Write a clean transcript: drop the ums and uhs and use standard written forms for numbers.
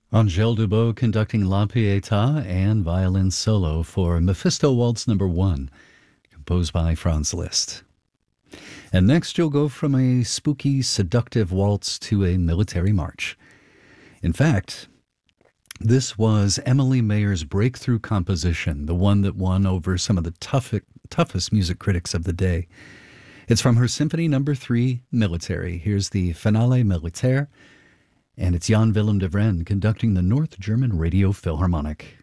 Angèle Dubot conducting La Pietà and violin solo for Mephisto Waltz No. 1, composed by Franz Liszt. And next you'll go from a spooky, seductive waltz to a military march. In fact, this was Emily Mayer's breakthrough composition, the one that won over some of the toughest music critics of the day. It's from her Symphony No. 3, Military. Here's the Finale Militaire, and it's Jan Willem de Vren conducting the North German Radio Philharmonic.